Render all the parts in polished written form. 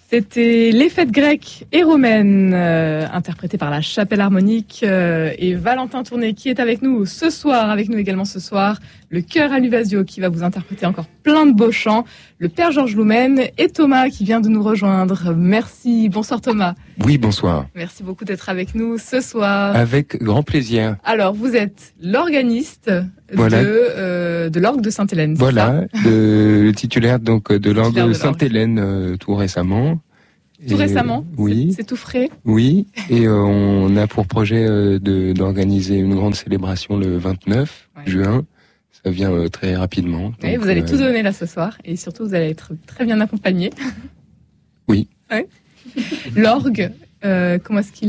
C'était Les Fêtes grecques et romaines, interprétées par la Chapelle Harmonique et Valentin Tourné qui est avec nous ce soir, le chœur Alluvasio qui va vous interpréter encore plein de beaux chants, le Père Georges Loumen et Thomas qui vient de nous rejoindre. Merci, bonsoir Thomas. Oui, bonsoir. Merci beaucoup d'être avec nous ce soir. Avec grand plaisir. Alors, vous êtes l'organiste de l'orgue de Sainte-Hélène. Voilà, le titulaire donc de l'orgue de Sainte-Hélène tout récemment. Récemment, oui. C'est tout frais. Oui, et on a pour projet d'organiser une grande célébration le 29 juin. Ça vient très rapidement. Oui, vous allez tout donner là ce soir et surtout vous allez être très bien accompagné. Oui. Ouais. L'orgue, comment est-ce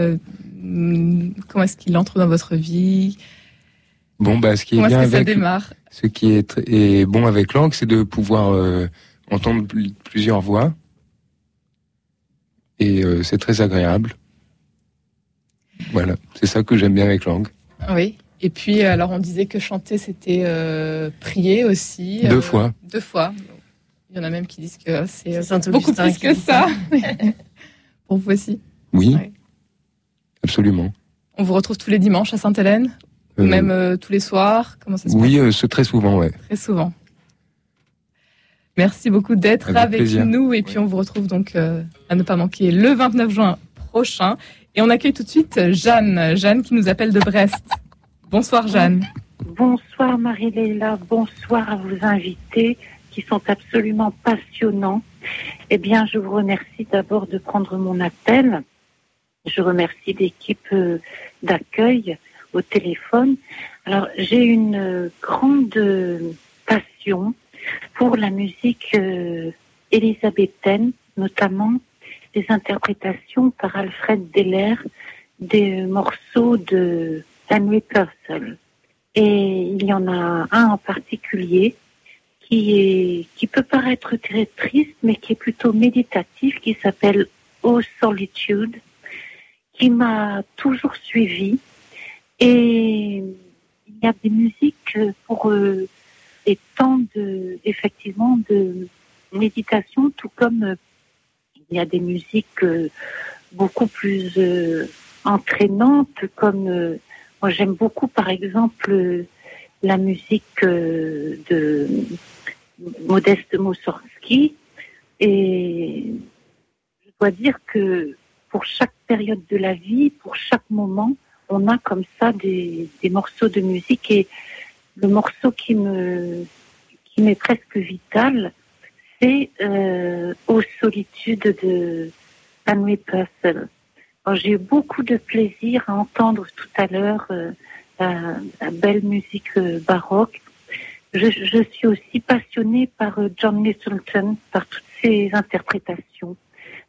qu'il entre dans votre vie? Bon, ce qui est bien avec ce qui est bon avec l'orgue, c'est de pouvoir entendre plusieurs voix. Et c'est très agréable. Voilà, c'est ça que j'aime bien avec l'orgue. Oui. Et puis, alors, on disait que chanter, c'était prier aussi. 2 fois. 2 fois. Il y en a même qui disent que c'est beaucoup plus que ça. Pour vous aussi? Oui, ouais. Absolument. On vous retrouve tous les dimanches à Sainte-Hélène? Ou même tous les soirs? Comment ça se passe? Oui, c'est très souvent, ouais. Très souvent. Merci beaucoup d'être avec nous. Et puis, on vous retrouve donc à ne pas manquer le 29 juin prochain. Et on accueille tout de suite Jeanne. Jeanne qui nous appelle de Brest. Bonsoir Jeanne. Bonsoir Marie-Léla, bonsoir à vos invités qui sont absolument passionnants. Eh bien, je vous remercie d'abord de prendre mon appel. Je remercie l'équipe d'accueil au téléphone. Alors, j'ai une grande passion pour la musique élisabéthaine, notamment des interprétations par Alfred Deller des morceaux de Henry Purcell. Et il y en a un en particulier qui peut paraître très triste, mais qui est plutôt méditatif, qui s'appelle Oh Solitude, qui m'a toujours suivie. Et il y a des musiques pour des temps de méditation, tout comme il y a des musiques beaucoup plus entraînantes, comme moi, j'aime beaucoup, par exemple, la musique de Modeste Mussorgsky. Et je dois dire que pour chaque période de la vie, pour chaque moment, on a comme ça des morceaux de musique. Et le morceau qui m'est presque vital, c'est Aux solitudes de Henry Purcell. Alors, j'ai eu beaucoup de plaisir à entendre tout à l'heure la belle musique baroque. Je suis aussi passionnée par John Littleton, par toutes ses interprétations,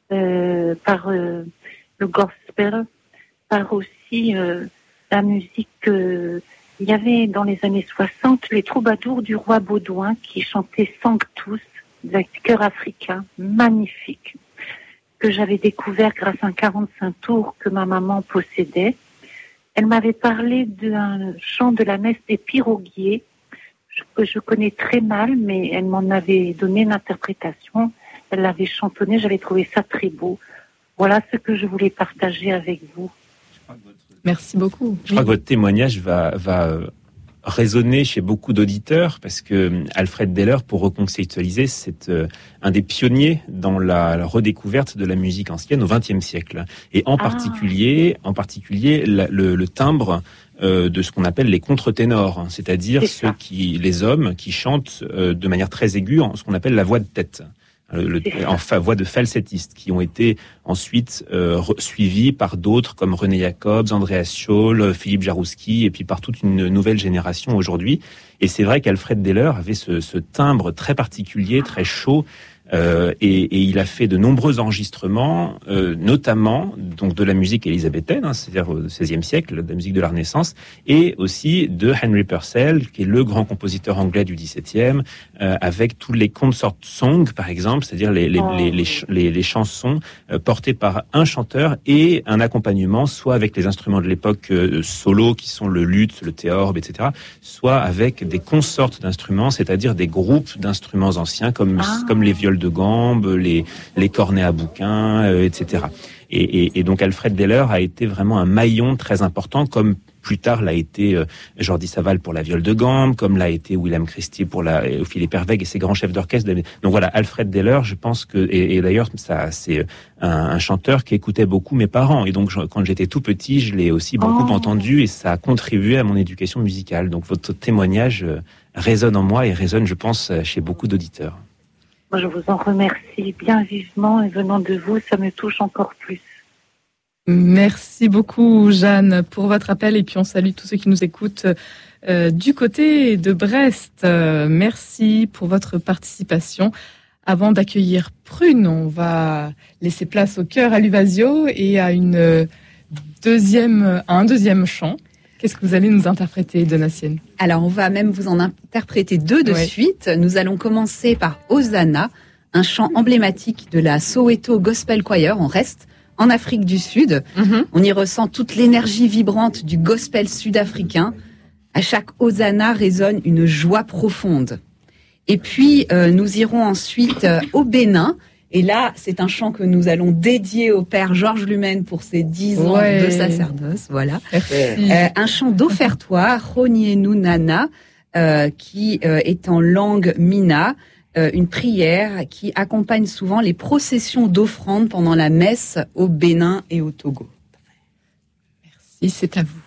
par le gospel, par aussi la musique. Il y avait dans les années 60 les troubadours du roi Baudouin qui chantaient Sanctus, avec chœur africain, magnifique, que j'avais découvert grâce à un 45 tours que ma maman possédait. Elle m'avait parlé d'un chant de la messe des piroguiers que je connais très mal, mais elle m'en avait donné une interprétation. Elle l'avait chantonné, j'avais trouvé ça très beau. Voilà ce que je voulais partager avec vous. Merci beaucoup. Je crois que votre témoignage va résonner chez beaucoup d'auditeurs parce que Alfred Deller, pour recontextualiser, c'est un des pionniers dans la redécouverte de la musique ancienne au XXe siècle. Et en particulier le timbre de ce qu'on appelle les contre-ténors, c'est-à-dire les hommes qui chantent de manière très aiguë en ce qu'on appelle la voix de tête. Voix de falsettistes qui ont été ensuite suivis par d'autres comme René Jacobs, Andreas Scholl, Philippe Jarouski et puis par toute une nouvelle génération aujourd'hui. Et c'est vrai qu'Alfred Deller avait ce timbre très particulier, très chaud. Et il a fait de nombreux enregistrements, notamment donc de la musique élisabéthaine, c'est-à-dire au XVIe siècle, de la musique de la Renaissance, et aussi de Henry Purcell, qui est le grand compositeur anglais du XVIIe, avec tous les consort songs, par exemple, c'est-à-dire les chansons portées par un chanteur et un accompagnement, soit avec les instruments de l'époque solo, qui sont le luth, le théorbe, etc., soit avec des consorts d'instruments, c'est-à-dire des groupes d'instruments anciens, comme les viols viols de gambe, les cornets à bouquins, etc. Et donc Alfred Deller a été vraiment un maillon très important, comme plus tard l'a été Jordi Savall pour la viole de gambe, comme l'a été Willem Christie pour Philippe Herwegh et ses grands chefs d'orchestre. Donc voilà, Alfred Deller, je pense que et d'ailleurs ça c'est un chanteur qui écoutait beaucoup mes parents, et donc quand j'étais tout petit, je l'ai aussi beaucoup entendu, et ça a contribué à mon éducation musicale. Donc votre témoignage résonne en moi et résonne, je pense, chez beaucoup d'auditeurs. Moi, je vous en remercie bien vivement, et venant de vous, ça me touche encore plus. Merci beaucoup, Jeanne, pour votre appel, et puis on salue tous ceux qui nous écoutent du côté de Brest. Merci pour votre participation. Avant d'accueillir Prune, on va laisser place au chœur à Luvasio et à un deuxième chant. Qu'est-ce que vous allez nous interpréter, Donatienne ? Alors, on va même vous en interpréter deux de suite. Nous allons commencer par Hosanna, un chant emblématique de la Soweto Gospel Choir. On reste en Afrique du Sud. On y ressent toute l'énergie vibrante du gospel sud-africain. À chaque Hosanna résonne une joie profonde. Et puis, nous irons ensuite au Bénin. Et là, c'est un chant que nous allons dédier au père Georges Lumen pour ses 10 ans de sacerdoce. Voilà. Un chant d'offertoire, Ronienu Nana, qui est en langue mina, une prière qui accompagne souvent les processions d'offrandes pendant la messe au Bénin et au Togo. Merci, c'est à vous.